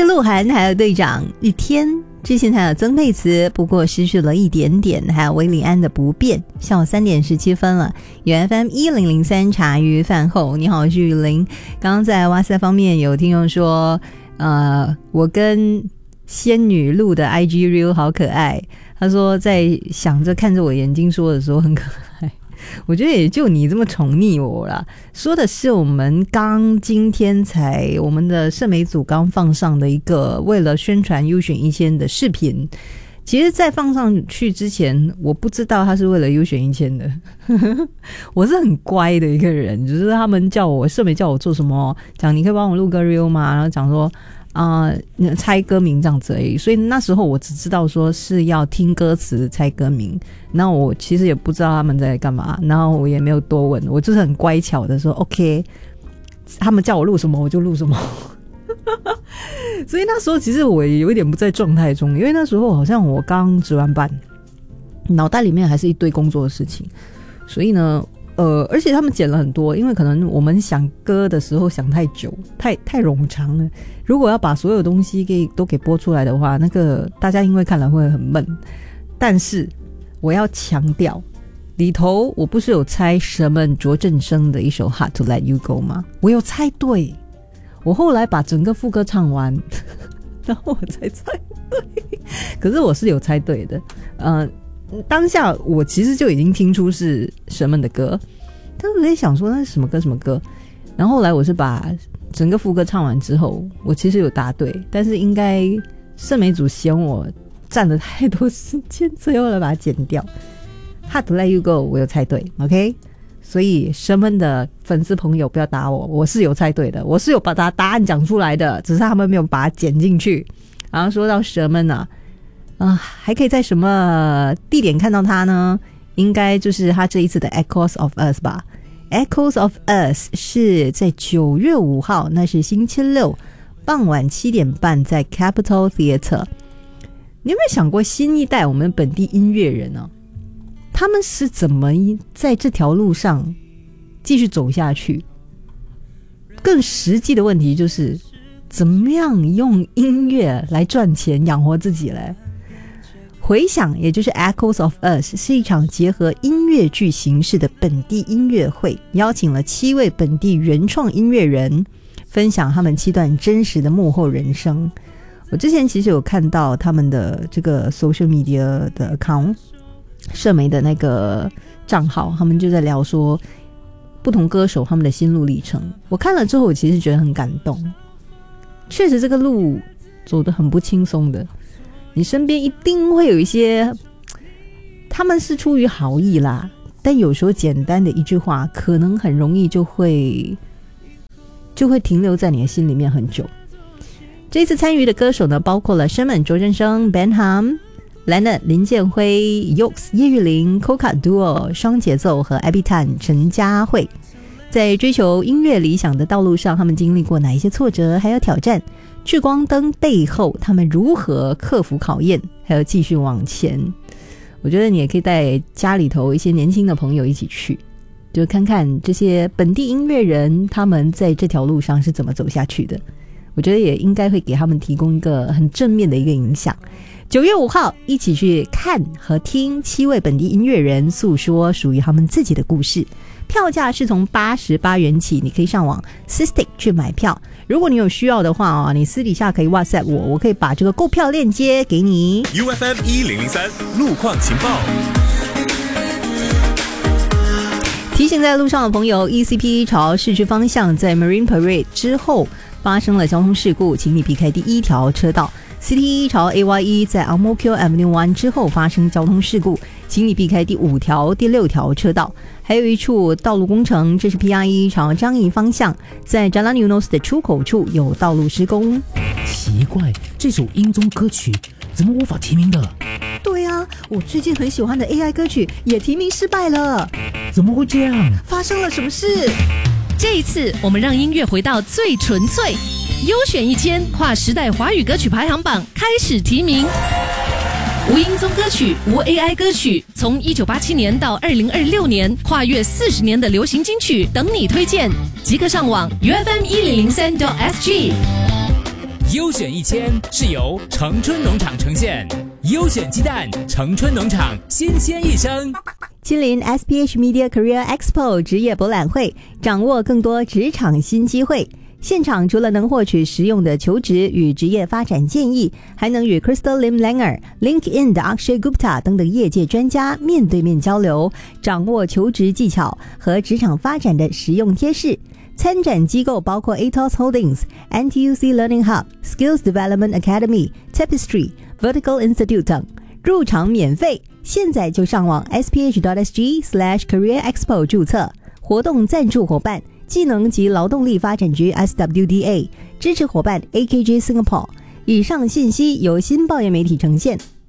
是鹿晗还有队长一天，之前还有曾沛慈，不过失去了一点点，还有韦礼安的不变。下午3点17分了，有 FM 1003茶余饭后，你好，我是雨林。刚刚在哇塞方面有听众说我跟仙女录的 IG reel 好可爱，他说在想着看着我眼睛说的时候很可爱。我觉得也就你这么宠溺我啦。说的是我们今天才我们的社媒组刚放上的一个为了宣传优选1000的视频。其实在放上去之前我不知道他是为了优选1000的我是很乖的一个人，就是他们叫我社媒叫我做什么，讲你可以帮我录个 reel 吗，然后讲说猜歌名这样子而已，所以那时候我只知道说是要听歌词猜歌名，那我其实也不知道他们在干嘛，然后我也没有多问，我就是很乖巧的说 OK， 他们叫我录什么我就录什么所以那时候其实我也有一点不在状态中，因为那时候好像我刚值完班，脑袋里面还是一堆工作的事情，所以呢而且他们剪了很多，因为可能我们想歌的时候想太久，太冗长了，如果要把所有东西都给播出来的话，那个大家因为看了会很闷。但是我要强调，里头我不是有猜什么卓振生的一首 Hard to Let You Go 吗？我有猜对，我后来把整个副歌唱完然后我才猜对，可是我是有猜对的。当下我其实就已经听出是什么的歌，但是我在想说那是什么歌什么歌，然后后来我是把整个副歌唱完之后，我其实有答对，但是应该社媒组嫌我占了太多时间，最后来把它剪掉。 Hard to Let You Go 我有猜对 OK， 所以什么的粉丝朋友不要打我，我是有猜对的，我是有把答案讲出来的，只是他们没有把它剪进去。然后说到什么呢还可以在什么地点看到他呢？应该就是他这一次的 Echoes of Us 吧。 Echoes of Us 是在9月5号，那是星期六傍晚7点半在 Capital Theatre。 你有没有想过新一代我们本地音乐人呢？他们是怎么在这条路上继续走下去？更实际的问题就是怎么样用音乐来赚钱养活自己嘞？回响也就是 Echoes of Us 是一场结合音乐剧形式的本地音乐会，邀请了7位本地原创音乐人分享他们7段真实的幕后人生。我之前其实有看到他们的这个 social media 的 account 社媒的那个账号，他们就在聊说不同歌手他们的心路历程。我看了之后我其实觉得很感动，确实这个路走得很不轻松的，你身边一定会有一些他们是出于好意啦，但有时候简单的一句话可能很容易就会停留在你的心里面很久。这次参与的歌手呢，包括了Sherman卓振生、Ben Ham、Leonard 林建辉、Yoks 叶玉玲、Coca Duo 双节奏和 Abby Tan 陈嘉慧。在追求音乐理想的道路上，他们经历过哪一些挫折还有挑战？聚光灯背后他们如何克服考验还有继续往前？我觉得你也可以带家里头一些年轻的朋友一起去，就看看这些本地音乐人他们在这条路上是怎么走下去的。我觉得也应该会给他们提供一个很正面的一个影响。9月5号一起去看和听7位本地音乐人诉说属于他们自己的故事。票价是从88元起，你可以上网 Sistik 去买票。如果你有需要的话你私底下可以 WhatsApp 我可以把这个购票链接给你。 UFM 1003路况情报， 提醒在路上的朋友， ECP 朝市区方向在 Marine Parade 之后发生了交通事故，请你避开第1条车道。 CT1 朝 AYE 在 Ang Mo Kio Avenue 1之后发生交通事故，请你避开第5条、第6条车道。还有一处道路工程，这是 PR1 朝樟宜方向，在 Jalan Eunos 的出口处有道路施工。 奇怪，这首音综歌曲怎么无法提名的？ 对啊，我最近很喜欢的 AI 歌曲也提名失败了。 怎么会这样？ 发生了什么事？ 这一次我们让音乐回到最纯粹，优选1000跨时代华语歌曲排行榜开始提名。无音综歌曲，无 AI 歌曲，从1987年到2026年，跨越40年的流行金曲等你推荐，即刻上网 UFM1003.sg。 优选1000是由城春农场呈现，优选鸡蛋，城春农场新鲜一生。 亲临 SPH Media Career Expo 职业博览会，掌握更多职场新机会。现场除了能获取实用的求职与职业发展建议，还能与 Crystal Lim Langer、LinkedIn 的 Akshay Gupta 等等业界专家面对面交流，掌握求职技巧和职场发展的实用贴士。参展机构包括 Atos Holdings、NTUC Learning Hub、Skills Development Academy、Tapestry、Vertical Institute 等。入场免费，现在就上网 sph.sg/careerexpo 注册。活动赞助伙伴技能及劳动力发展局 SWDA， 支持伙伴 AKG Singapore。以上信息由新报业媒体呈现。